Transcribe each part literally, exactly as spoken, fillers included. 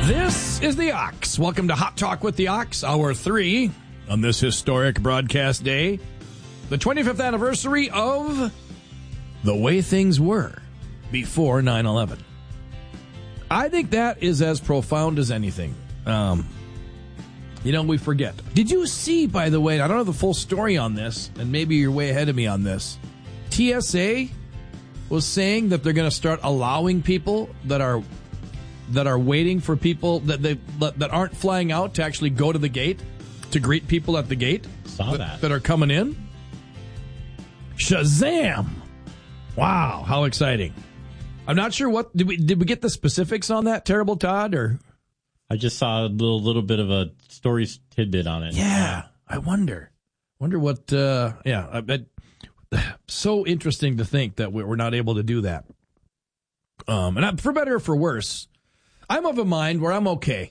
This is the Ox. Welcome to Hot Talk with the Ox, hour three on this historic broadcast day, the twenty-fifth anniversary of the way things were before nine eleven. I think that is as profound as anything. Um, you know, we forget. Did you see, by the way, I don't know the full story on this, and maybe you're way ahead of me on this. T S A was saying that they're going to start allowing people that are that are waiting for people that they that aren't flying out to actually go to the gate to greet people at the gate. Saw that, that. that are coming in. Shazam! Wow, how exciting! I'm not sure what did we did we get the specifics on that, Terrible Todd, or I just saw a little little bit of a story tidbit on it. Yeah, I wonder, wonder what. Uh, yeah, I bet. So interesting to think that we're not able to do that. Um, and I, for better or for worse, I'm of a mind where I'm okay.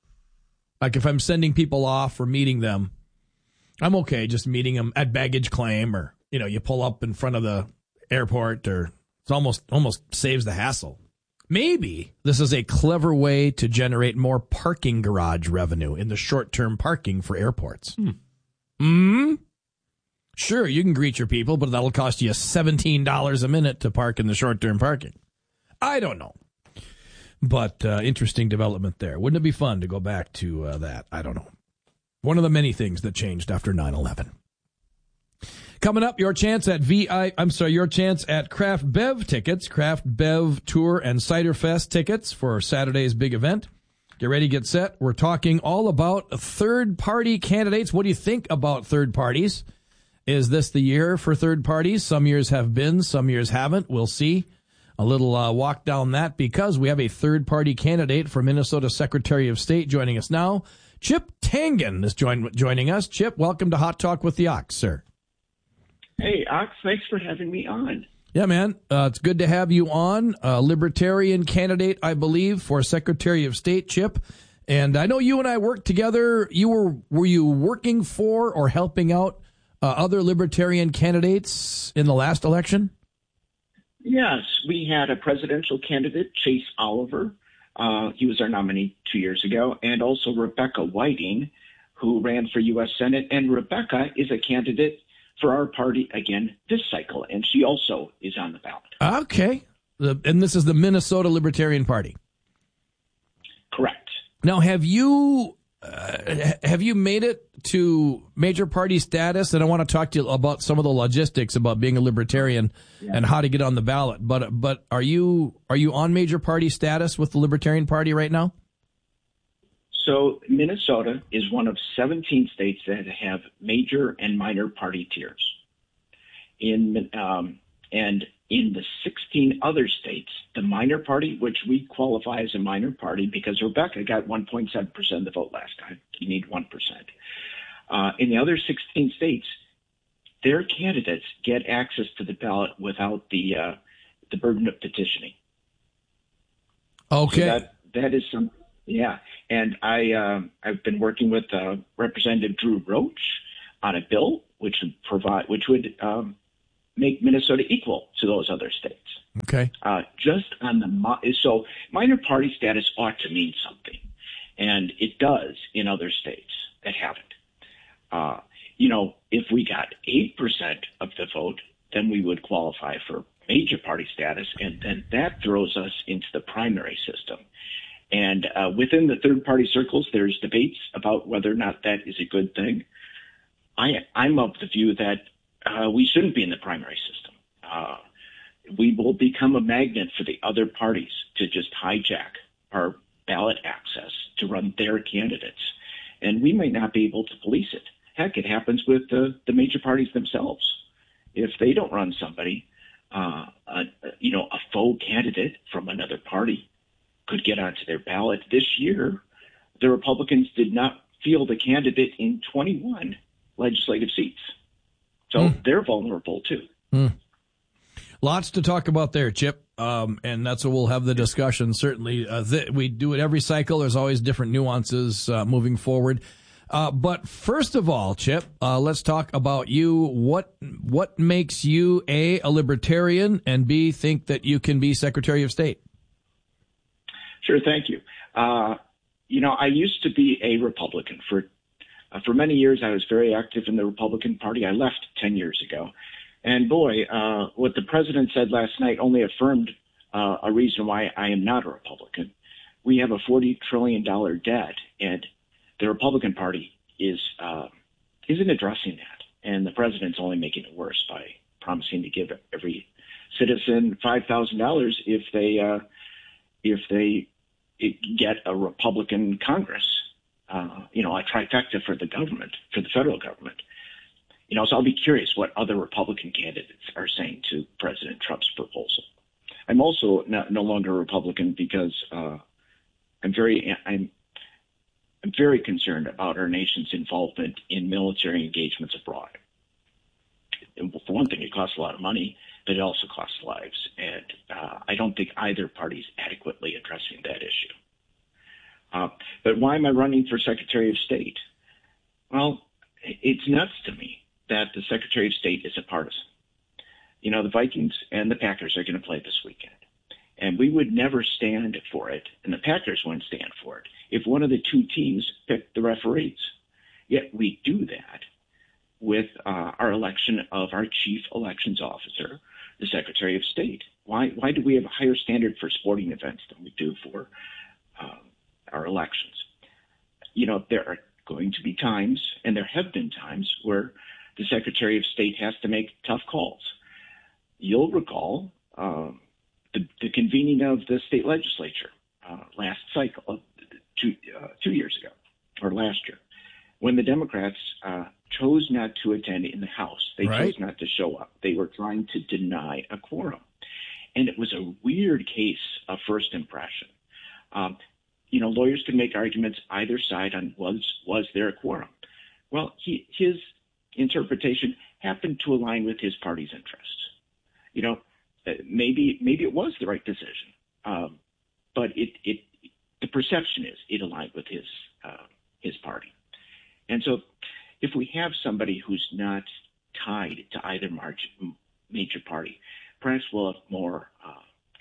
Like if I'm sending people off or meeting them, I'm okay just meeting them at baggage claim, or you know, you pull up in front of the airport, or it's almost almost saves the hassle. Maybe this is a clever way to generate more parking garage revenue in the short-term parking for airports. Hmm. Hmm? Sure, you can greet your people, but that'll cost you seventeen dollars a minute to park in the short-term parking. I don't know. But uh, interesting development there. Wouldn't it be fun to go back to uh, that? I don't know. One of the many things that changed after nine eleven. Coming up, your chance at V I. I'm sorry, your chance at Craft Bev tickets, Craft Bev Tour and Cider Fest tickets for Saturday's big event. Get ready, get set. We're talking all about third-party candidates. What do you think about third parties? Is this the year for third parties? Some years have been, some years haven't. We'll see. A little uh, walk down that because we have a third-party candidate for Minnesota Secretary of State joining us now. Chip Tangen is join, joining us. Chip, welcome to Hot Talk with the Ox, sir. Hey, Ox, thanks for having me on. Yeah, man. Uh, it's good to have you on. A libertarian candidate, I believe, for Secretary of State, Chip. And I know you and I worked together. You were were you working for or helping out uh, other libertarian candidates in the last election? Yes, we had a presidential candidate, Chase Oliver. Uh, he was our nominee two years ago, and also Rebecca Whiting, who ran for U S Senate. And Rebecca is a candidate for our party again this cycle, and she also is on the ballot. Okay. The, and this is the Minnesota Libertarian Party. Correct. Now, have you uh, have you made it to major party status? And I want to talk to you about some of the logistics about being a libertarian yeah. and how to get on the ballot. But but are you are you on major party status with the Libertarian Party right now? So Minnesota is one of seventeen states that have major and minor party tiers. In um, and in the sixteen other states, the minor party, which we qualify as a minor party because Rebecca got one point seven percent of the vote last time. You need one percent. Uh, in the other sixteen states, their candidates get access to the ballot without the uh, the burden of petitioning. Okay. So that, that is some, yeah. And I, uh, I've been working with uh, Representative Drew Roach on a bill which would provide, which would um, make Minnesota equal to those other states. Okay. Uh, just on the so minor party status ought to mean something, and it does in other states that haven't. Uh, you know, if we got eight percent of the vote, then we would qualify for major party status, and then that throws us into the primary system. And uh, within the third-party circles, there's debates about whether or not that is a good thing. I, I'm of the view that uh, we shouldn't be in the primary system. Uh, we will become a magnet for the other parties to just hijack our ballot access to run their candidates. And we might not be able to police it. Heck, it happens with the, the major parties themselves. If they don't run somebody, uh, a, you know, a faux candidate from another party could get onto their ballot. This year, the Republicans did not field a candidate in twenty-one legislative seats. So mm. they're vulnerable, too. Mm. Lots to talk about there, Chip, um, and that's what we'll have the discussion. Certainly, uh, th- we do it every cycle. There's always different nuances uh, moving forward. Uh, but first of all, Chip, uh, let's talk about you. What what makes you, A, a libertarian, and B, think that you can be Secretary of State? Sure, thank you. Uh, you know, I used to be a Republican. For uh, for many years, I was very active in the Republican Party. I left ten years ago. And boy, uh, what the president said last night only affirmed uh, a reason why I am not a Republican. We have a forty trillion dollars debt, and the Republican Party is uh, isn't addressing that. And the president's only making it worse by promising to give every citizen five thousand dollars if they uh, if they get a Republican Congress, uh, you know, a trifecta for the government, for the federal government. You know, so I'll be curious what other Republican candidates are saying to President Trump's proposal. I'm also not, no longer a Republican because uh, I'm very I'm I'm very concerned about our nation's involvement in military engagements abroad. For one thing, it costs a lot of money, but it also costs lives. And uh, I don't think either party is adequately addressing that issue. Uh, but why am I running for Secretary of State? Well, it's nuts to me that the Secretary of State is a partisan. You know, the Vikings and the Packers are going to play this weekend. And we would never stand for it, and the Packers wouldn't stand for it, if one of the two teams picked the referees. Yet we do that with uh, our election of our chief elections officer, the Secretary of State. Why why do we have a higher standard for sporting events than we do for uh, our elections? You know, there are going to be times, and there have been times, where the Secretary of State has to make tough calls. You'll recall uh, the, the convening of the state legislature uh, last cycle, uh, two, uh, two years ago, or last year, when the Democrats uh, chose not to attend in the House. They right. chose not to show up. They were trying to deny a quorum. And it was a weird case of first impression. Um, you know, lawyers can make arguments either side on was was there a quorum. Well, he, his interpretation happened to align with his party's interests. You know, maybe maybe it was the right decision, um, but it, it the perception is it aligned with his uh, his party. And so if we have somebody who's not tied to either march, major party, perhaps we'll have more uh,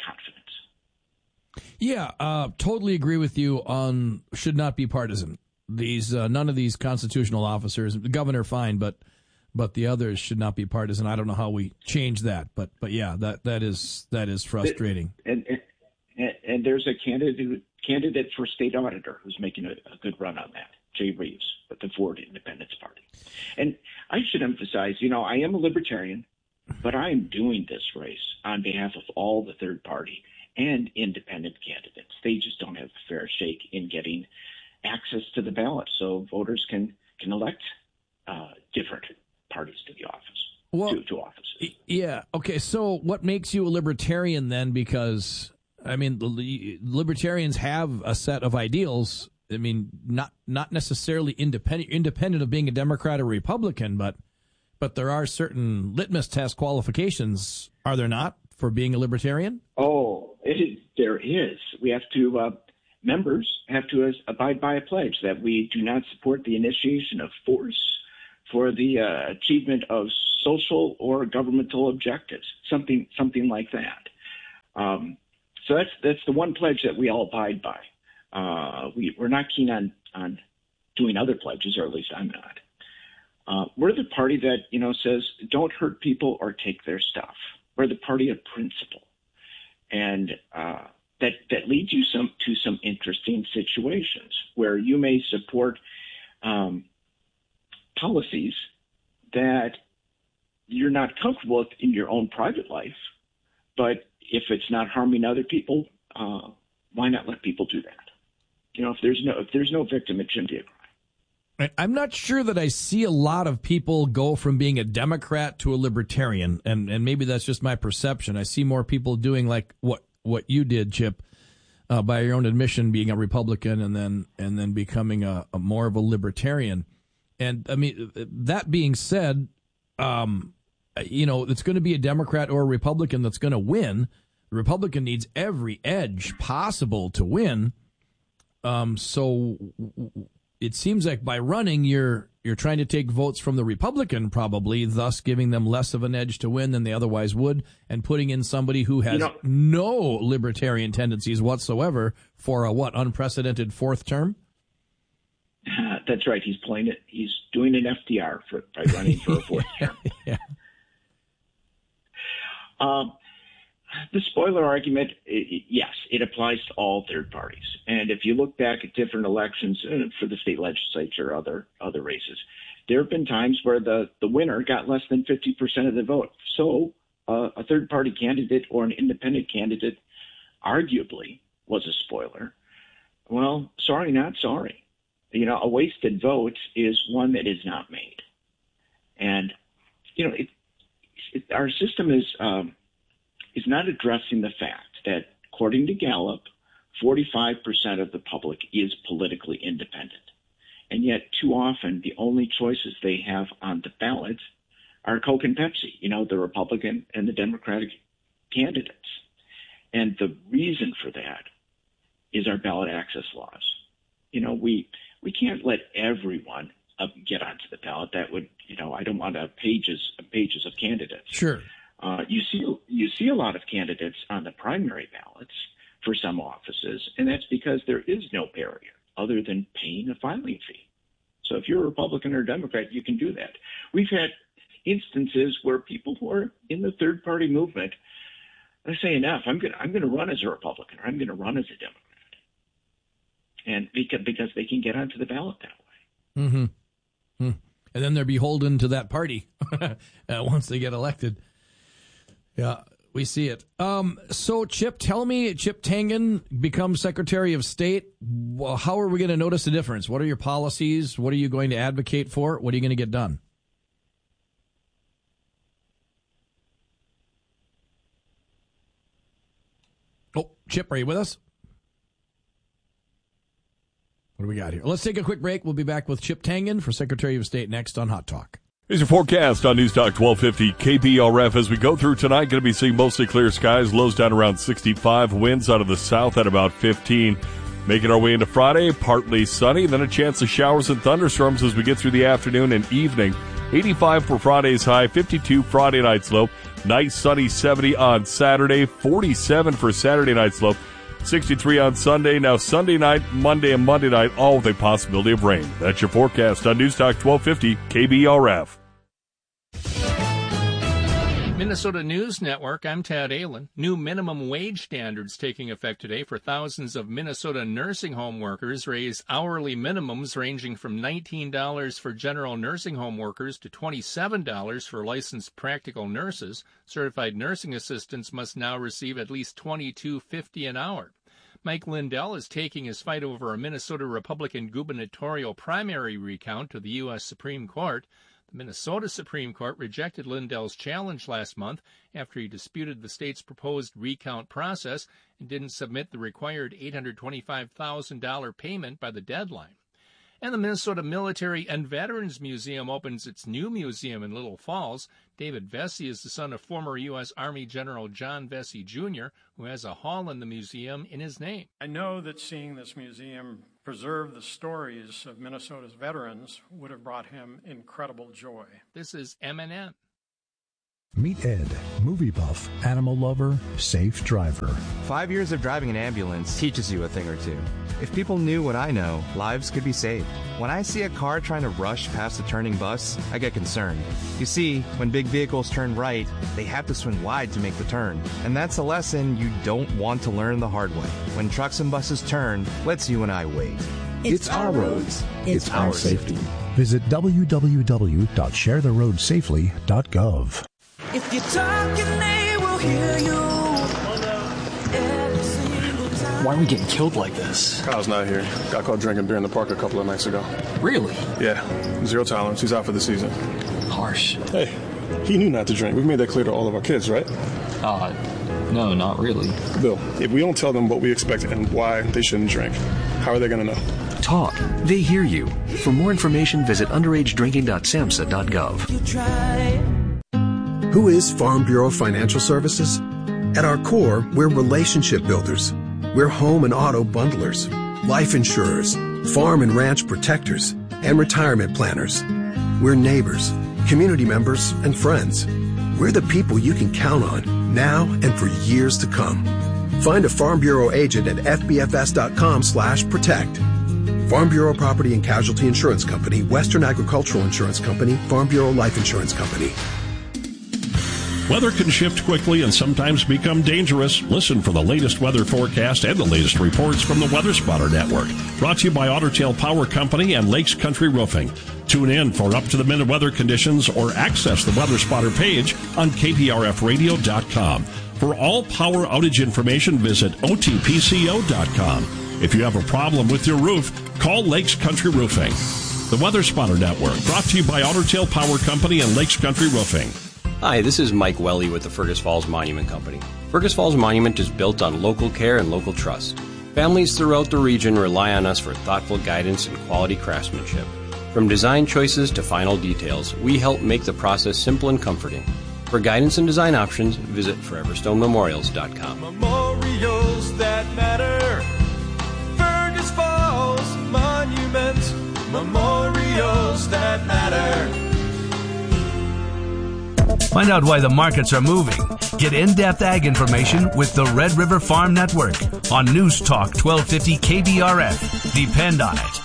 confidence. Yeah, uh, totally agree with you on should not be partisan. These uh, none of these constitutional officers, the governor fine, but but the others should not be partisan. I don't know how we change that, but but yeah, that that is that is frustrating. And and, and there's a candidate candidate for state auditor who's making a, a good run on that. Jay Reeves, with the Ford Independence Party. And I should emphasize, you know, I am a libertarian, but I am doing this race on behalf of all the third party and independent candidates. They just don't have a fair shake in getting access to the ballot so voters can, can elect uh, different parties to the office, well, to, to offices. Yeah. Okay. So what makes you a libertarian then? Because, I mean, libertarians have a set of ideals. I mean, not not necessarily independent independent of being a Democrat or Republican, but but there are certain litmus test qualifications, are there not, for being a libertarian? Oh, it, there is. We have to, uh, members have to uh, abide by a pledge that we do not support the initiation of force for the uh, achievement of social or governmental objectives, something something like that. Um, so that's that's the one pledge that we all abide by. Uh, we, we're not keen on, on doing other pledges, or at least I'm not. Uh, we're the party that, you know, says don't hurt people or take their stuff. We're the party of principle. And uh, that, that leads you some to some interesting situations where you may support um, policies that you're not comfortable with in your own private life, but if it's not harming other people, uh, why not let people do that? You know, if there's no if there's no victim, it shouldn't be a crime. I'm not sure that I see a lot of people go from being a Democrat to a libertarian, and, and maybe that's just my perception. I see more people doing like what, what you did, Chip, uh, by your own admission, being a Republican and then and then becoming a, a more of a libertarian. And I mean, that being said, um, you know, it's going to be a Democrat or a Republican that's going to win. The Republican needs every edge possible to win. Um, so it seems like by running, you're you're trying to take votes from the Republican, probably, thus giving them less of an edge to win than they otherwise would, and putting in somebody who has you know, no libertarian tendencies whatsoever for a, what, unprecedented fourth term? that's right. He's playing it. He's doing an F D R for, by running for a fourth term. yeah. Um, the spoiler argument, it, yes, it applies to all third parties. And if you look back at different elections uh, for the state legislature, other other races, there have been times where the, the winner got less than fifty percent of the vote. So uh, a third party candidate or an independent candidate arguably was a spoiler. Well, sorry, not sorry. You know, a wasted vote is one that is not made. And, you know, it, it, our system is um, is not addressing the fact that, according to Gallup, forty-five percent of the public is politically independent. And yet, too often, the only choices they have on the ballot are Coke and Pepsi, you know, the Republican and the Democratic candidates. And the reason for that is our ballot access laws. You know, we we can't let everyone uh, get onto the ballot. That would, you know, I don't want to have pages pages of candidates. Sure. Uh, you see you see a lot of candidates on the primary ballots for some offices, and that's because there is no barrier other than paying a filing fee. So if you're a Republican or Democrat, you can do that. We've had instances where people who are in the third party movement are saying, "Enough! I'm going I'm going to run as a Republican, or I'm going to run as a Democrat." And because, because they can get onto the ballot that way. Mm-hmm. Mm. And then they're beholden to that party uh, once they get elected. Yeah, we see it. Um, so, Chip, tell me, Chip Tengen becomes Secretary of State. Well, how are we going to notice the difference? What are your policies? What are you going to advocate for? What are you going to get done? Oh, Chip, are you with us? What do we got here? Let's take a quick break. We'll be back with Chip Tengen for Secretary of State next on Hot Talk. Here's your forecast on News Talk twelve fifty K B R F. As we go through tonight, going to be seeing mostly clear skies, lows down around sixty-five, winds out of the south at about fifteen. Making our way into Friday, partly sunny, then a chance of showers and thunderstorms as we get through the afternoon and evening. eighty-five for Friday's high, fifty-two Friday night's low. Nice sunny seventy on Saturday, forty-seven for Saturday night's low. sixty-three on Sunday. Now Sunday night, Monday, and Monday night, all with a possibility of rain. That's your forecast on News Talk twelve fifty K B R F. Minnesota News Network, I'm Tad Allen. New minimum wage standards taking effect today for thousands of Minnesota nursing home workers raise hourly minimums ranging from nineteen dollars for general nursing home workers to twenty-seven dollars for licensed practical nurses. Certified nursing assistants must now receive at least twenty-two fifty an hour. Mike Lindell is taking his fight over a Minnesota Republican gubernatorial primary recount to the U S Supreme Court. The Minnesota Supreme Court rejected Lindell's challenge last month after he disputed the state's proposed recount process and didn't submit the required eight hundred twenty-five thousand dollars payment by the deadline. And the Minnesota Military and Veterans Museum opens its new museum in Little Falls. David Vesey is the son of former U S Army General John Vesey, Junior, who has a hall in the museum in his name. I know that seeing this museum preserve the stories of Minnesota's veterans would have brought him incredible joy. This is M N N. Meet Ed, movie buff, animal lover, safe driver. Five years of driving an ambulance teaches you a thing or two. If people knew what I know, lives could be saved. When I see a car trying to rush past a turning bus, I get concerned. You see, when big vehicles turn right, they have to swing wide to make the turn. And that's a lesson you don't want to learn the hard way. When trucks and buses turn, let's you and I wait. It's, it's our roads. It's, it's our, our safety. safety. Visit w w w dot share the road safely dot gov. If you're talking, they will hear you. Why are we getting killed like this? Kyle's not here. Got caught drinking beer in the park a couple of nights ago. Really? Yeah. Zero tolerance. He's out for the season. Harsh. Hey, he knew not to drink. We've made that clear to all of our kids, right? Uh, no, not really. Bill, if we don't tell them what we expect and why they shouldn't drink, how are they going to know? Talk. They hear you. For more information, visit underage drinking dot samhsa dot gov. Who is Farm Bureau Financial Services? At our core, we're relationship builders. We're home and auto bundlers, life insurers, farm and ranch protectors, and retirement planners. We're neighbors, community members, and friends. We're the people you can count on now and for years to come. Find a Farm Bureau agent at f b f s dot com slash protect. Farm Bureau Property and Casualty Insurance Company, Western Agricultural Insurance Company, Farm Bureau Life Insurance Company. Weather can shift quickly and sometimes become dangerous. Listen for the latest weather forecast and the latest reports from the Weather Spotter Network. Brought to you by Otter Tail Power Company and Lakes Country Roofing. Tune in for up-to-the-minute weather conditions or access the Weather Spotter page on K P R F radio dot com. For all power outage information, visit O T P C O dot com. If you have a problem with your roof, call Lakes Country Roofing. The Weather Spotter Network, brought to you by Otter Tail Power Company and Lakes Country Roofing. Hi, this is Mike Welly with the Fergus Falls Monument Company. Fergus Falls Monument is built on local care and local trust. Families throughout the region rely on us for thoughtful guidance and quality craftsmanship. From design choices to final details, we help make the process simple and comforting. For guidance and design options, visit forever stone memorials dot com. Memorials that matter. Fergus Falls Monument. Memorials that matter. Find out why the markets are moving. Get in-depth ag information with the Red River Farm Network on News Talk twelve fifty K B R F. Depend on it.